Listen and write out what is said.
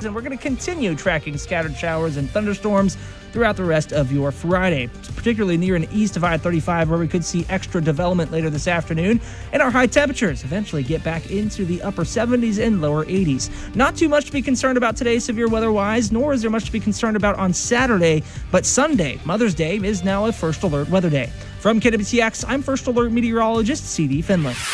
and we're going to continue tracking scattered showers and thunderstorms throughout the rest of your Friday, particularly near and east of I-35, where we could see extra development later this afternoon, and our high temperatures eventually get back into the upper 70s and lower 80s. Not too much to be concerned about today severe weather-wise, nor is there much to be concerned about on Saturday, but Sunday, Mother's Day, is now a First Alert weather day. From KWTX, I'm First Alert meteorologist C.D. Finley.